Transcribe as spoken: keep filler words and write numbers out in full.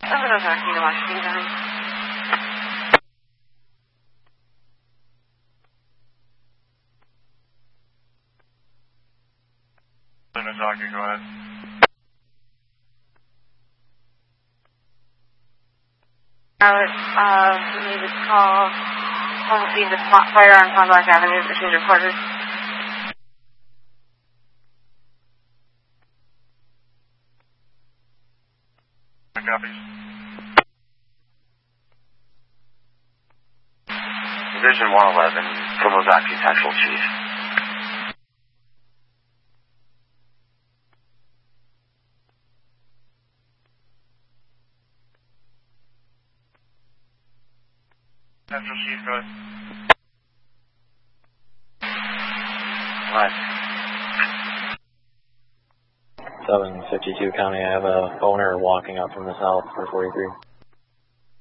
seven oh five, Kingdom Washington. Talking, go ahead. I was, uh, need to call, want to see the spot fire on Convac Avenue, which is reported. Copies. Division one eleven, Tomozaki Central Chief. Central Chief, go ahead. What? seven fifty-two County, I have a phoner walking up from the south for forty-three.